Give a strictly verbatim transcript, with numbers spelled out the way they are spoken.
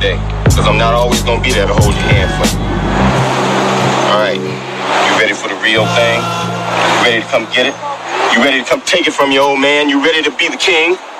day. Because I'm not always going to be there to hold your hand for you. All right. You ready for the real thing? You ready to come get it? You ready to come take it from your old man? You ready to be the king?